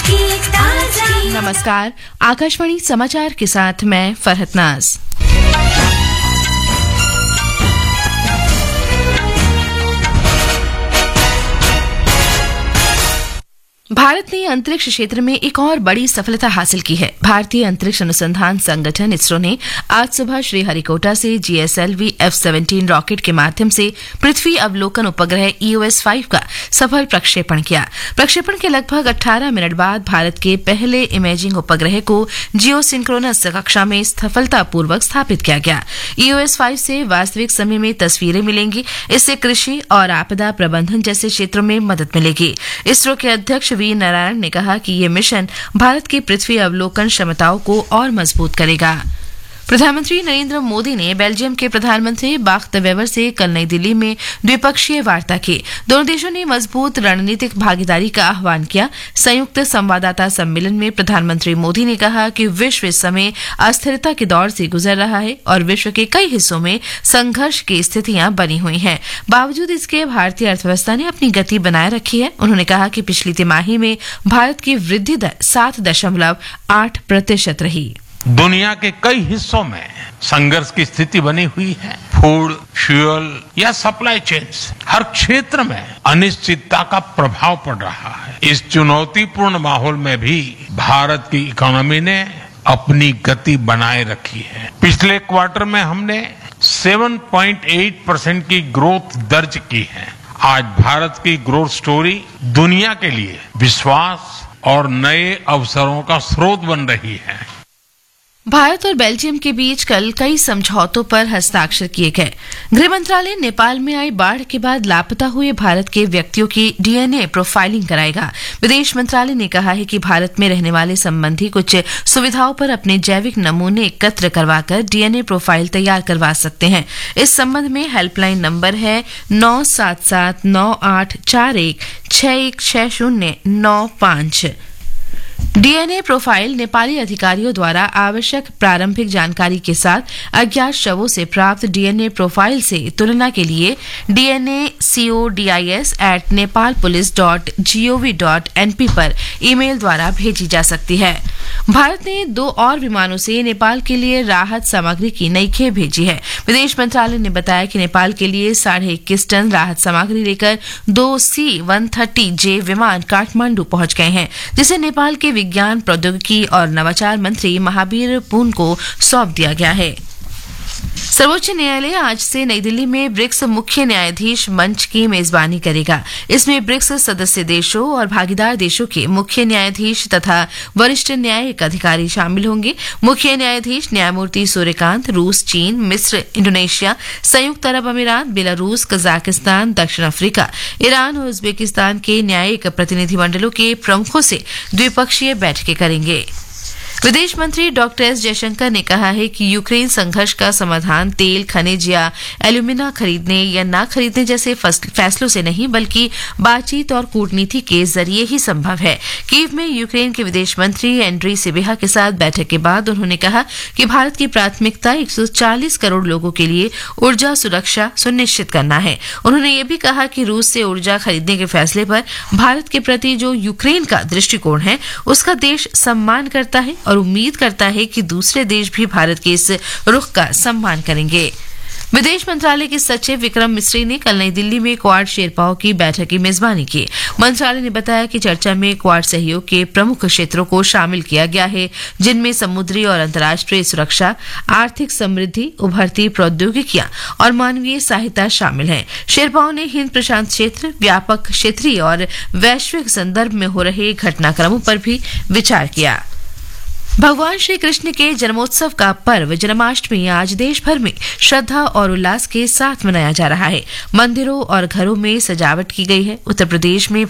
नमस्कार, आकाशवाणी समाचार के साथ मैं फरहत नाज। भारत ने अंतरिक्ष क्षेत्र में एक और बड़ी सफलता हासिल की है। भारतीय अंतरिक्ष अनुसंधान संगठन इसरो ने आज सुबह श्रीहरिकोटा से GSLV F-17 रॉकेट के माध्यम से पृथ्वी अवलोकन उपग्रह EOS-5 का सफल प्रक्षेपण किया। प्रक्षेपण के लगभग 18 मिनट बाद भारत के पहले इमेजिंग उपग्रह को जियोसिंक्रोनस कक्षा में सफलतापूर्वक स्थापित किया गया। EOS-5 से वास्तविक समय में तस्वीरें मिलेंगी। इससे कृषि और आपदा प्रबंधन जैसे क्षेत्रों में मदद मिलेगी। इसरो के अध्यक्ष वी नारायण ने कहा कि ये मिशन भारत की पृथ्वी अवलोकन क्षमताओं को और मजबूत करेगा। प्रधानमंत्री नरेंद्र मोदी ने बेल्जियम के प्रधानमंत्री बाख्त वेवर से कल नई दिल्ली में द्विपक्षीय वार्ता की। दोनों देशों ने मजबूत रणनीतिक भागीदारी का आह्वान किया। संयुक्त संवाददाता सम्मेलन में प्रधानमंत्री मोदी ने कहा कि विश्व इस समय अस्थिरता के दौर से गुजर रहा है और विश्व के कई हिस्सों में संघर्ष की स्थितियां बनी हुई हैं। बावजूद इसके भारतीय अर्थव्यवस्था ने अपनी गति बनाए रखी है। उन्होंने कहा कि पिछली तिमाही में भारत की वृद्धि दर 7.8% रही। दुनिया के कई हिस्सों में संघर्ष की स्थिति बनी हुई है। फूड, फ्यूल या सप्लाई चेन्स, हर क्षेत्र में अनिश्चितता का प्रभाव पड़ रहा है। इस चुनौतीपूर्ण माहौल में भी भारत की इकोनॉमी ने अपनी गति बनाए रखी है। पिछले क्वार्टर में हमने 7.8% की ग्रोथ दर्ज की है। आज भारत की ग्रोथ स्टोरी दुनिया के लिए विश्वास और नए अवसरों का स्रोत बन रही है। भारत और बेल्जियम के बीच कल कई समझौतों पर हस्ताक्षर किए गए। गृह मंत्रालय नेपाल में आई बाढ़ के बाद लापता हुए भारत के व्यक्तियों की DNA प्रोफाइलिंग कराएगा। विदेश मंत्रालय ने कहा है कि भारत में रहने वाले संबंधी कुछ सुविधाओं पर अपने जैविक नमूने एकत्र करवाकर DNA प्रोफाइल तैयार करवा सकते हैं। इस संबंध में हेल्पलाइन नंबर है 9779841616095। DNA प्रोफाइल नेपाली अधिकारियों द्वारा आवश्यक प्रारंभिक जानकारी के साथ अज्ञात शवों से प्राप्त DNA प्रोफाइल से तुलना के लिए dnacodis@nepalpolice.gov.np पर ईमेल द्वारा भेजी जा सकती है। भारत ने 2 और विमानों से नेपाल के लिए राहत सामग्री की नई खेप भेजी है। विदेश मंत्रालय ने बताया कि नेपाल के लिए 21.5 टन राहत सामग्री लेकर 2 C-130J विमान काठमांडू पहुंच गए हैं, जिसे नेपाल के विज्ञान, प्रौद्योगिकी और नवाचार मंत्री महावीर पुन को सौंप दिया गया है। सर्वोच्च न्यायालय आज से नई दिल्ली में ब्रिक्स मुख्य न्यायाधीश मंच की मेजबानी करेगा। इसमें ब्रिक्स सदस्य देशों और भागीदार देशों के मुख्य न्यायाधीश तथा वरिष्ठ न्यायिक अधिकारी शामिल होंगे। मुख्य न्यायाधीश न्यायमूर्ति सूर्यकांत रूस, चीन, मिस्र, इंडोनेशिया, संयुक्त अरब अमीरात, बेलारूस, कजाकिस्तान, दक्षिण अफ्रीका, ईरान और उज्बेकिस्तान के न्यायिक प्रतिनिधिमंडलों के प्रमुखों से द्विपक्षीय बैठकें करेंगे। विदेश मंत्री डॉक्टर एस जयशंकर ने कहा है कि यूक्रेन संघर्ष का समाधान तेल, खनिज या एल्यूमिना खरीदने या न खरीदने जैसे फैसलों से नहीं, बल्कि बातचीत और कूटनीति के जरिए ही संभव है। कीव में यूक्रेन के विदेश मंत्री एंड्री सिबिहा के साथ बैठक के बाद उन्होंने कहा कि भारत की प्राथमिकता 140 करोड़ लोगों के लिए ऊर्जा सुरक्षा सुनिश्चित करना है। उन्होंने ये भी कहा कि रूस से ऊर्जा खरीदने के फैसले पर भारत के प्रति जो यूक्रेन का दृष्टिकोण है, उसका देश सम्मान करता है और उम्मीद करता है कि दूसरे देश भी भारत के इस रुख का सम्मान करेंगे। विदेश मंत्रालय के सचिव विक्रम मिस्री ने कल नई दिल्ली में क्वाड शेरपाओं की बैठक की मेजबानी की। मंत्रालय ने बताया कि चर्चा में क्वाड सहयोग के प्रमुख क्षेत्रों को शामिल किया गया है, जिनमें समुद्री और अंतर्राष्ट्रीय सुरक्षा, आर्थिक समृद्धि, उभरती प्रौद्योगिकियां और मानवीय सहायता शामिल हैं। शेरपाओं ने हिंद प्रशांत क्षेत्र, व्यापक क्षेत्रीय और वैश्विक संदर्भ में हो रहे घटनाक्रमों पर भी विचार किया। भगवान श्री कृष्ण के जन्मोत्सव का पर्व जन्माष्टमी आज देश भर में श्रद्धा और उल्लास के साथ मनाया जा रहा है। मंदिरों और घरों में सजावट की गई है। उत्तर प्रदेश में